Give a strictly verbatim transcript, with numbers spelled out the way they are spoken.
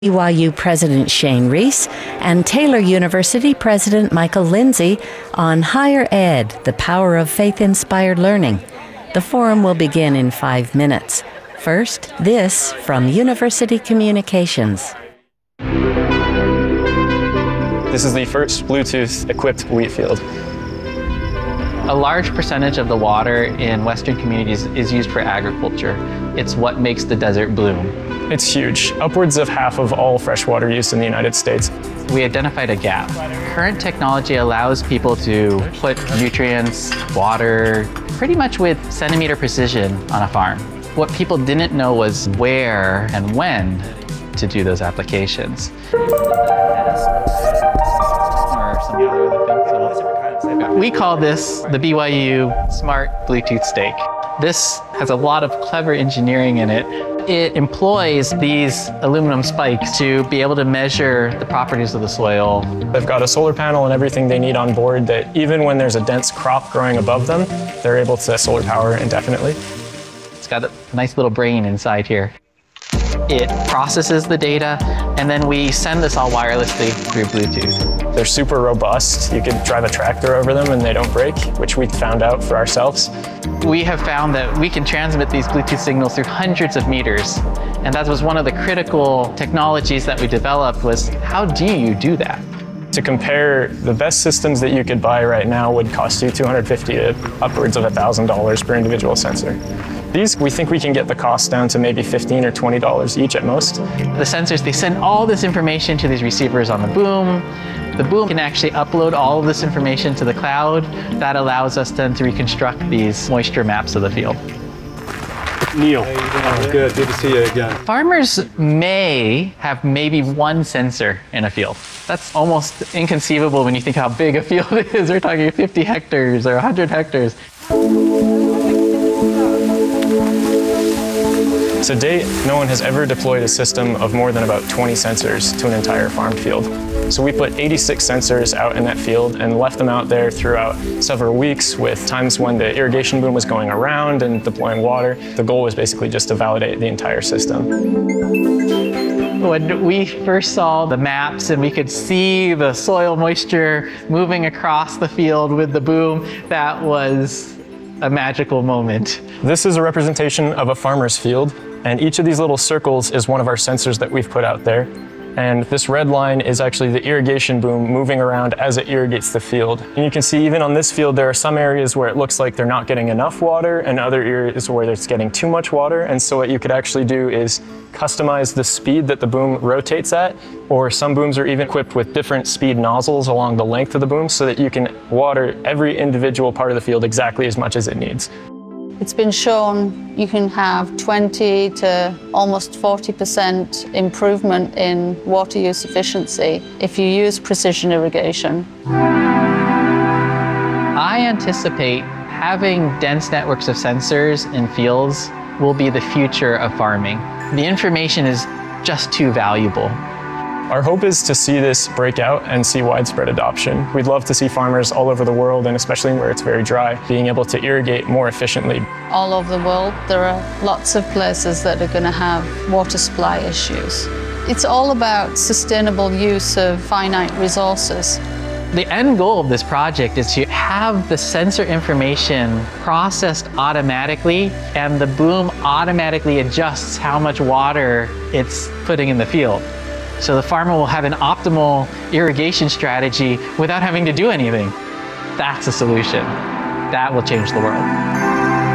B Y U President Shane Reese and Taylor University President Michael Lindsay on Higher Ed, the Power of Faith-Inspired Learning. The forum will begin in five minutes. First, this from University Communications. This is the first Bluetooth-equipped wheat field. A large percentage of the water in Western communities is used for agriculture. It's what makes the desert bloom. It's huge, upwards of half of all freshwater use in the United States. We identified a gap. Current technology allows people to put nutrients, water, pretty much with centimeter precision on a farm. What people didn't know was where and when to do those applications. We call this the B Y U Smart Bluetooth Stake. This has a lot of clever engineering in it. It employs these aluminum spikes to be able to measure the properties of the soil. They've got a solar panel and everything they need on board that even when there's a dense crop growing above them, they're able to solar power indefinitely. It's got a nice little brain inside here. It processes the data, and then we send this all wirelessly through Bluetooth. They're super robust. You could drive a tractor over them and they don't break, which we found out for ourselves. We have found that we can transmit these Bluetooth signals through hundreds of meters. And that was one of the critical technologies that we developed was, how do you do that? To compare, the best systems that you could buy right now would cost you two hundred fifty dollars to upwards of one thousand dollars per individual sensor. These, we think we can get the cost down to maybe fifteen or twenty dollars each at most. The sensors, they send all this information to these receivers on the boom. The boom can actually upload all of this information to the cloud. That allows us then to reconstruct these moisture maps of the field. Neil, oh, good, good to see you again. Farmers may have maybe one sensor in a field. That's almost inconceivable when you think how big a field is. We're talking fifty hectares or one hundred hectares. To date, no one has ever deployed a system of more than about twenty sensors to an entire farm field. So we put eighty-six sensors out in that field and left them out there throughout several weeks with times when the irrigation boom was going around and deploying water. The goal was basically just to validate the entire system. When we first saw the maps and we could see the soil moisture moving across the field with the boom, that was a magical moment. This is a representation of a farmer's field, and each of these little circles is one of our sensors that we've put out there. And this red line is actually the irrigation boom moving around as it irrigates the field. And you can see even on this field, there are some areas where it looks like they're not getting enough water and other areas where it's getting too much water. And so what you could actually do is customize the speed that the boom rotates at, or some booms are even equipped with different speed nozzles along the length of the boom so that you can water every individual part of the field exactly as much as it needs. It's been shown you can have twenty to almost forty percent improvement in water use efficiency if you use precision irrigation. I anticipate having dense networks of sensors in fields will be the future of farming. The information is just too valuable. Our hope is to see this break out and see widespread adoption. We'd love to see farmers all over the world, and especially where it's very dry, being able to irrigate more efficiently. All over the world, there are lots of places that are going to have water supply issues. It's all about sustainable use of finite resources. The end goal of this project is to have the sensor information processed automatically, and the boom automatically adjusts how much water it's putting in the field. So the farmer will have an optimal irrigation strategy without having to do anything. That's a solution. That will change the world.